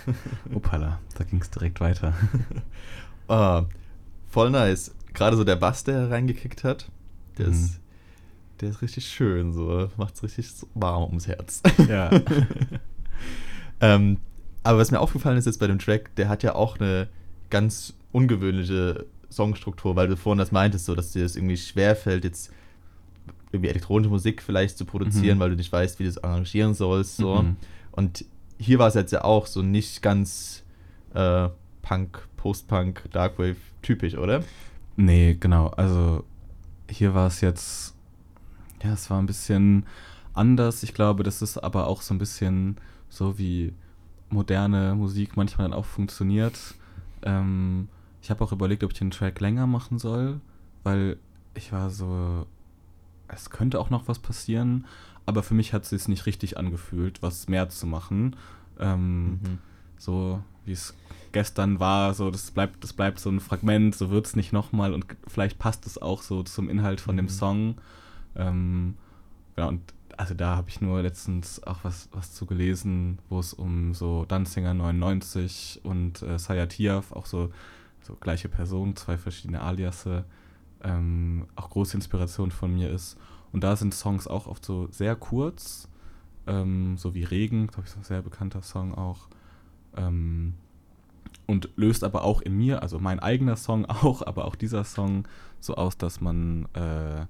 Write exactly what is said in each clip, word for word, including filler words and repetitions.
Opala, da ging es direkt weiter. Oh, voll nice. Gerade so der Bass, der reingekickt hat, der, Mhm. ist, der ist richtig schön, so macht's richtig so warm ums Herz. Ja. ähm, aber was mir aufgefallen ist jetzt bei dem Track, der hat ja auch eine ganz ungewöhnliche Songstruktur, weil du vorhin das meintest, so, dass dir das irgendwie schwerfällt, jetzt irgendwie elektronische Musik vielleicht zu produzieren, Mhm. weil du nicht weißt, wie du es arrangieren sollst. So. Mhm. Und hier war es jetzt ja auch so nicht ganz äh, Punk, Post-Punk, Darkwave typisch, oder? Nee, genau. Also hier war es jetzt, ja, es war ein bisschen anders. Ich glaube, das ist aber auch so ein bisschen so, wie moderne Musik manchmal dann auch funktioniert. Ähm, ich habe auch überlegt, ob ich den Track länger machen soll, weil ich war so, es könnte auch noch was passieren, aber für mich hat es sich nicht richtig angefühlt, was mehr zu machen. Ähm, Mhm. So wie es gestern war, so das bleibt, das bleibt so ein Fragment, so wird es nicht nochmal und g- vielleicht passt es auch so zum Inhalt von dem Mhm. Song. Ähm, ja, und also da habe ich nur letztens auch was, was zu gelesen, wo es um so Danziger neunundneunzig und äh, Sayatiaf, auch so, so gleiche Person, zwei verschiedene Aliasse, ähm, auch große Inspiration von mir ist. Und da sind Songs auch oft so sehr kurz, ähm, so wie Regen, glaube ich, so ein sehr bekannter Song auch. Ähm, und löst aber auch in mir, also mein eigener Song auch, aber auch dieser Song so aus, dass man äh,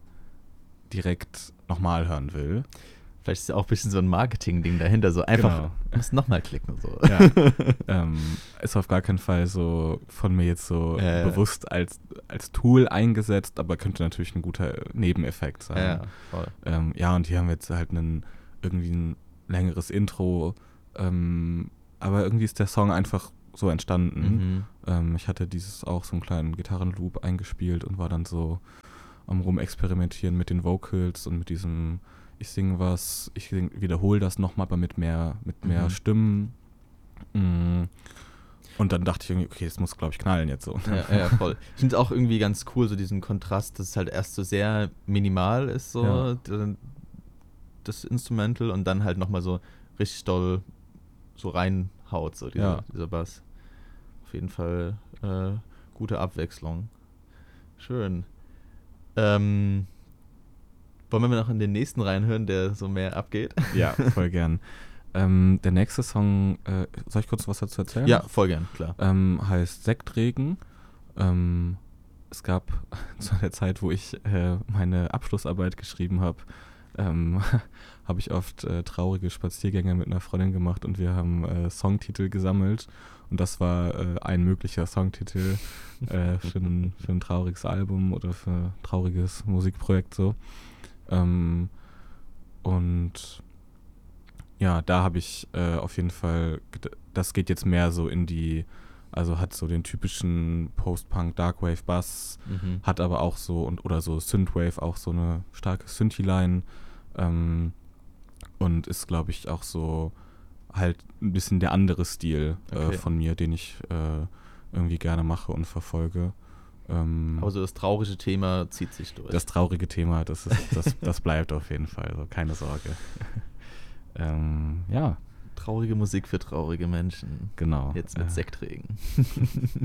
direkt nochmal hören will. Vielleicht ist ja auch ein bisschen so ein Marketing-Ding dahinter, so einfach, Genau. muss nochmal klicken. So. Ja. ähm, ist auf gar keinen Fall so von mir jetzt so Ja, ja. bewusst als, als Tool eingesetzt, aber könnte natürlich ein guter Nebeneffekt sein. Ja, voll. Ähm, ja, und hier haben wir jetzt halt einen, irgendwie ein längeres Intro, ähm, aber irgendwie ist der Song einfach so entstanden. Mhm. Ähm, ich hatte dieses auch so einen kleinen Gitarrenloop eingespielt und war dann so am Rumexperimentieren mit den Vocals und mit diesem, ich singe was, ich sing, wiederhole das nochmal, aber mit mehr, mit mehr Mhm. Stimmen. Mm. Und dann dachte ich irgendwie, okay, es muss, glaube ich, knallen jetzt so. Ja, ja, voll. Ich finde es auch irgendwie ganz cool, so diesen Kontrast, dass es halt erst so sehr minimal ist, so Ja. d- das Instrumental und dann halt nochmal so richtig doll so reinhaut, so diese, Ja. dieser Bass. Auf jeden Fall äh, gute Abwechslung. Schön. Ähm, wollen wir noch in den nächsten reinhören, der so mehr abgeht? Ja, voll gern. Ähm, der nächste Song, äh, soll ich kurz was dazu erzählen? Ja, voll gern, klar. Ähm, heißt Sektregen. Ähm, es gab zu der Zeit, wo ich äh, meine Abschlussarbeit geschrieben habe, ähm, habe ich oft äh, traurige Spaziergänge mit einer Freundin gemacht und wir haben äh, Songtitel gesammelt und das war äh, ein möglicher Songtitel äh, für, ein, für ein trauriges Album oder für ein trauriges Musikprojekt so. Ähm, und ja, da habe ich äh, auf jeden Fall, ged- das geht jetzt mehr so in die, also hat so den typischen Post-Punk Darkwave Bass, Mhm. hat aber auch so, und oder so Synthwave, auch so eine starke Synthi-Line ähm, und ist, glaube ich, auch so halt ein bisschen der andere Stil äh, Okay. von mir, den ich äh, irgendwie gerne mache und verfolge. Ähm, Aber so das traurige Thema zieht sich durch. das traurige Thema, das, ist, das, das bleibt auf jeden Fall, also keine Sorge. ähm, ja, Traurige Musik für traurige Menschen. genau. Jetzt mit äh, Sektregen.